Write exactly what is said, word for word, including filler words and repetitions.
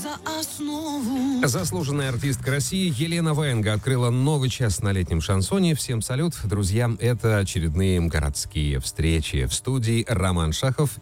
За основу. Заслуженная артистка России Елена Ваенга открыла новый час на летнем шансоне. Всем салют, друзья. Это очередные городские встречи. В студии Роман Шахов